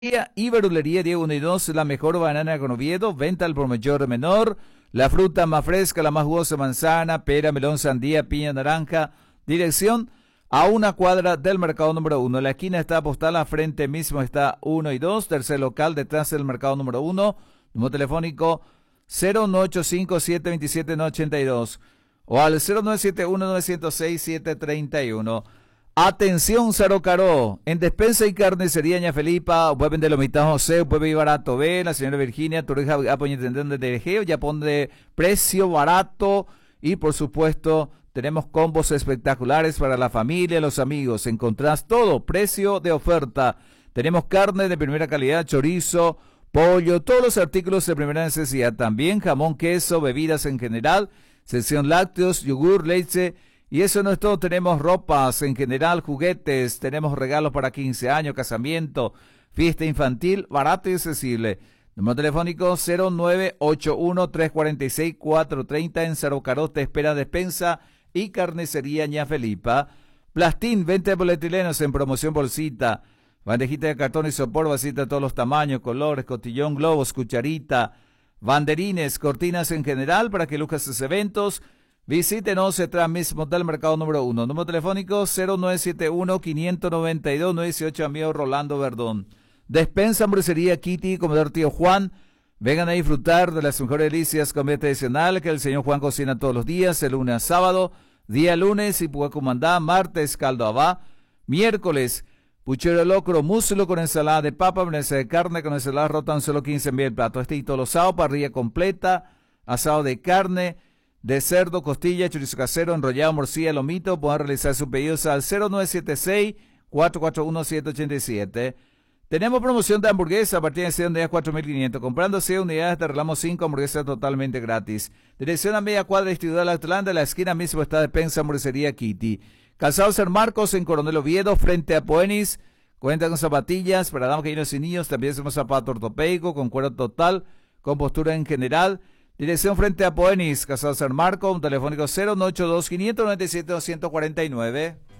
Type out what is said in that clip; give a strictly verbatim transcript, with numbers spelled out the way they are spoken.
Y verdulería Diego uno y dos, la mejor banana con Oviedo, venta al por mayor menor, la fruta más fresca, la más jugosa, manzana, pera, melón, sandía, piña, naranja, dirección a una cuadra del mercado número uno. La esquina está postal, a frente mismo está uno y dos, tercer local detrás del mercado número uno, número telefónico cero nueve ocho cinco siete dos siete nueve ocho dos o al cero nueve siete uno nueve cero seis siete tres uno. Atención, Saro Caró, en despensa y carnicería Ña Felipa, puede vender lo mitad José, puede ir barato, ve, la señora Virginia, tu hija de Tejeo, ya pone precio barato y por supuesto tenemos combos espectaculares para la familia, los amigos, encontrás todo, precio de oferta, tenemos carne de primera calidad, chorizo, pollo, todos los artículos de primera necesidad, también jamón, queso, bebidas en general, sección lácteos, yogur, leche. Y eso no es todo, tenemos ropas en general, juguetes, tenemos regalos para quince años, casamiento, fiesta infantil, barato y accesible. Número telefónico cero nueve ocho uno tres cuatro seis cuatro tres cero en Cerro Caró, te espera despensa y carnicería Ña Felipa. Plastín, venta de polietilenos en promoción bolsita, bandejita de cartón y sopor, vasita de todos los tamaños, colores, cotillón, globos, cucharita, banderines, cortinas en general para que luzcas sus eventos. Visítenos detrás mismo del mercado número uno. Número telefónico cero nueve siete uno cinco nueve dos nueve ocho, amigo Rolando Verdón. Despensa, hamburguesería Kitty, comedor Tío Juan. Vengan a disfrutar de las mejores delicias, comida tradicional que el señor Juan cocina todos los días, de lunes a sábado. Día lunes, Ipuacumandá, martes, caldo abá. Miércoles, puchero de locro, muslo con ensalada de papa, veneza de carne con ensalada rotan solo quince mil platos. Este y todos los sábados, parrilla completa, asado de carne, de cerdo, costilla, chorizo casero, enrollado, morcilla, lomito. Pueden realizar sus pedidos al cero nueve siete seis cuatro cuatro uno siete ocho siete. Tenemos promoción de hamburguesa a partir de cien unidades, cuatro mil quinientos. Comprando cien unidades te regalamos cinco hamburguesas totalmente gratis. Dirección a media cuadra distribuidora de Atlanta, en la esquina mismo está despensa hamburguesería Kitty. Calzado San Marcos en Coronel Oviedo, frente a Poenis. Cuenta con zapatillas para damas, niños y niños. También hacemos zapato ortopédico con cuero total, con postura en general. Dirección frente a Poenis, Casado San Marco, un telefónico cero nueve ocho dos cinco nueve siete dos cuatro nueve.